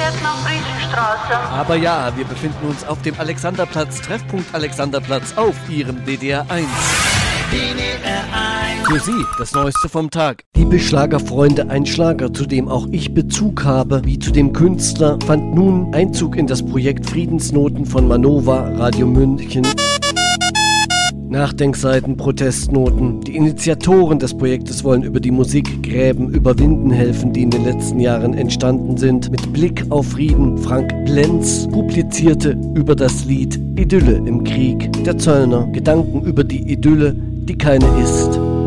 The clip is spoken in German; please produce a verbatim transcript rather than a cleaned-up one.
Vietnam-Friedrichstraße. Aber ja, wir befinden uns auf dem Alexanderplatz, Treffpunkt Alexanderplatz auf Ihrem D D R eins. D D R eins. Für Sie das Neueste vom Tag. Liebe Schlagerfreunde, ein Schlager, zu dem auch ich Bezug habe, wie zu dem Künstler, fand nun Einzug in das Projekt Friedensnoten von Manova, Radio München. Nachdenkseiten, Protestnoten. Die Initiatoren des Projektes wollen über die Musikgräben überwinden helfen, die in den letzten Jahren entstanden sind. Mit Blick auf Frieden, Frank Lenz publizierte über das Lied Idylle im Krieg. Der Zöllner, Gedanken über die Idylle, die keine ist.